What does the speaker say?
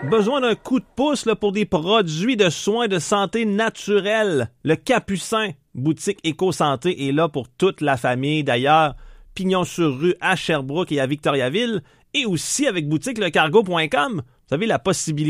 Besoin d'un coup de pouce là, pour des produits de soins de santé naturels. Le Capucin, boutique éco-santé, est là pour toute la famille. D'ailleurs, Pignon-sur-Rue à Sherbrooke et à Victoriaville, et aussi avec boutique lecargo.com. Vous savez, la possibilité